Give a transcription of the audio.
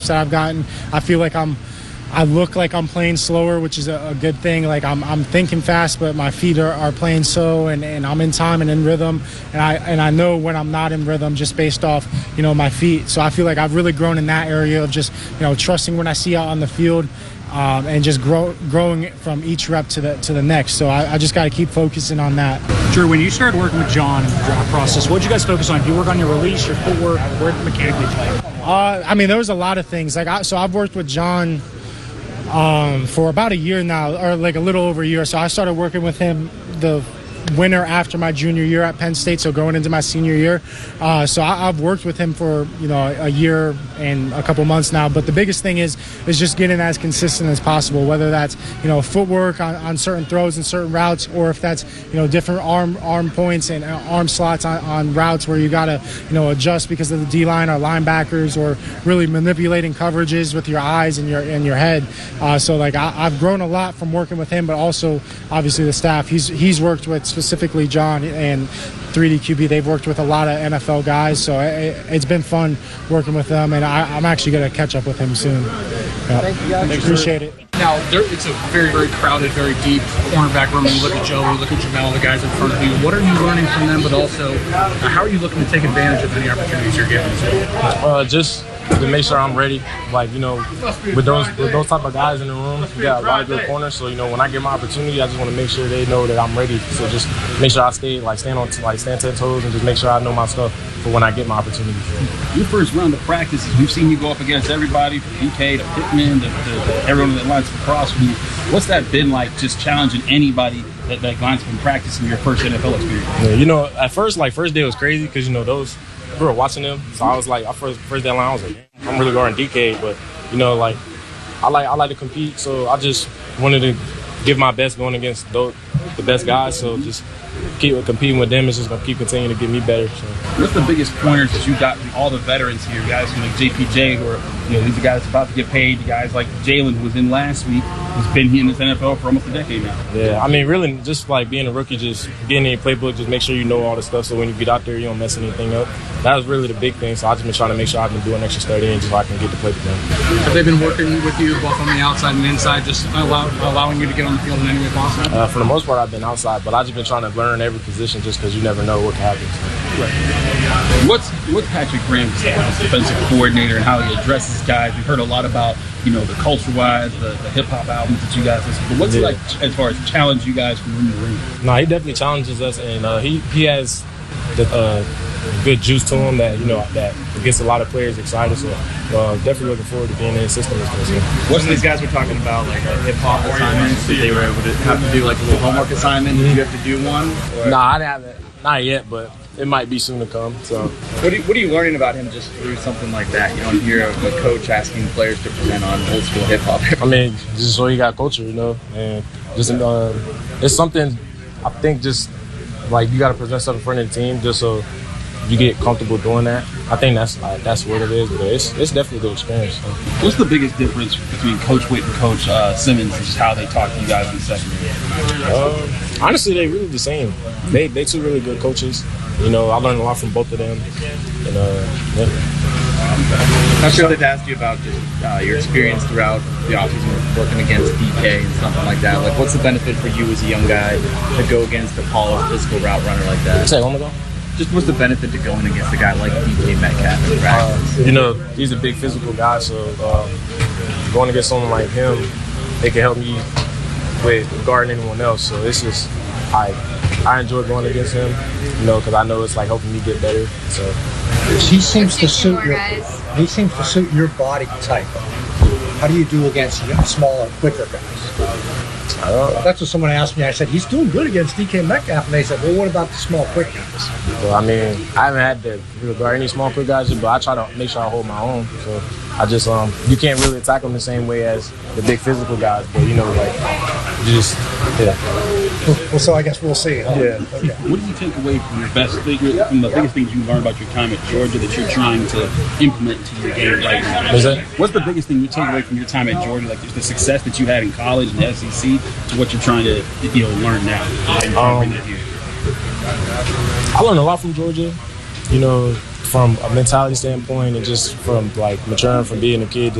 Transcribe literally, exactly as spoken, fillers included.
that I've gotten. I feel like I'm, I look like I'm playing slower, which is a, a good thing. Like I'm, I'm thinking fast, but my feet are, are playing slow, and, and I'm in time and in rhythm. And I and I know when I'm not in rhythm just based off, you know, my feet. So I feel like I've really grown in that area of just, you know, trusting when I see out on the field, um, and just grow, growing from each rep to the to the next. So I, I just got to keep focusing on that. Drew, when you started working with John in the draft process, what did you guys focus on? Did you work on your release, your footwork? Where mechanically play? Uh, I mean, there was a lot of things. Like I, so I've worked with John um, for about a year now, or like a little over a year. So I started working with him the winter after my junior year at Penn State, so going into my senior year. Uh, so I, I've worked with him for, you know, a year and a couple months now. But the biggest thing is is just getting as consistent as possible, whether that's, you know, footwork on, on certain throws and certain routes, or if that's, you know, different arm arm points and arm slots on, on routes where you got to, you know, adjust because of the D-line or linebackers, or really manipulating coverages with your eyes and your and your head. Uh, so, like, I, I've grown a lot from working with him, but also, obviously, the staff. He's, he's worked with specifically John and three D Q B. They've worked with a lot of N F L guys, so it, it's been fun working with them, and I, I'm actually going to catch up with him soon. Yeah. Thank you, guys. Appreciate it. Now, there, it's a very, very crowded, very deep cornerback room. You look at Joe, you look at Jamel, the guys in front of you. What are you learning from them, but also uh, how are you looking to take advantage of any opportunities you're given? Uh, just to make sure I'm ready. Like, you know, with those with those type of guys in the room, we got a lot of good corners. So, you know, when I get my opportunity, I just want to make sure they know that I'm ready. So just make sure I stay, like, stand on, like, stand ten toes, and just make sure I know my stuff for when I get my opportunity. Your first round of practices, we've seen you go up against everybody from D K to Pittman to, to, to everyone that lines across from you. What's that been like, just challenging anybody that, that lines from practicing your first N F L experience? Yeah, you know, at first, like, first day was crazy because, you know, those – we were watching them, so I was like, our first first deadline, I was like, I'm really going D K, but you know, like, I like I like to compete, so I just wanted to give my best going against those, the best guys. So just keep competing with them is just gonna keep continuing to get me better. So. What's the biggest pointers that you got from all the veterans here, guys from like J P J, who are, you know, these are guys about to get paid, the guys like Jalen, who was in last week, who's been here in this N F L for almost a decade now. Yeah, I mean, really, just like being a rookie, just getting in your playbook, just make sure you know all the stuff, so when you get out there, you don't mess anything up. That was really the big thing. So I've just been trying to make sure I've been doing extra studying just so I can get the playbook done. Have they been working with you both on the outside and inside, just allow, allowing you to get on the field in any way possible? Uh, for the most part, I've been outside, but I've just been trying to learn every position just because you never know what can happen. So. Right. What's what's Patrick Graham's defensive coordinator and how he addresses guys? We've heard a lot about, you know, the culture-wise, the, the hip-hop albums that you guys listen to. But what's yeah. it like as far as challenge you guys from room to room? No, he definitely challenges us, and uh, he, he has the uh, good juice to him that, you know, that gets a lot of players excited. So uh, definitely looking forward to being in his system. Most of these guys were talking about like a hip-hop assignments that they were able to have to do like a little homework assignment. Did you have to do one? Or? No, I haven't. Not yet, but it might be soon to come. So, what are, you, what are you learning about him just through something like that? You don't hear of a coach asking players to present on old school hip hop. I mean, just so he got culture, you know, and just uh, it's something. I think just like you got to present stuff in front of the team just so you get comfortable doing that. I think that's like, that's what it is, but it's it's definitely a good experience. So. What's the biggest difference between Coach Witt and Coach uh, Simmons, and just how they talk to you guys in the secondary? Um, honestly, they're really the same. They they two really good coaches. You know, I learned a lot from both of them. And, uh, yeah. I'm sure they've asked you about just uh, your experience throughout the offseason working against D K and something like that. Like, what's the benefit for you as a young guy to go against a polished physical route runner like that? Say one ago. Just what's the benefit to going against a guy like D K Metcalf in practice? Uh, you know, he's a big physical guy, so uh, going against someone like him, it can help me with guarding anyone else. So it's just, I I enjoy going against him, you know, because I know it's like helping me get better. So he seems to suit your he seems to suit your body type. How do you do against smaller, quicker guys? Uh, That's what someone asked me. I said, he's doing good against D K Metcalf. And they said, well, what about the small, quick guys? Well, I mean, I haven't had to regard any small, quick guys, but I try to make sure I hold my own. So I just, um, you can't really attack them the same way as the big physical guys, but, you know, like, just, yeah. Well, so I guess we'll see. Huh? Yeah. Okay. What do you take away from your best figure, from the biggest things you learned about your time at Georgia that you're trying to implement into your game right now? What's that? What's the biggest thing you take away from your time at Georgia, like just the success that you had in college and the S E C, to what you're trying to, you know, learn now? And um, I learned a lot from Georgia. You know, from a mentality standpoint and just from like maturing from being a kid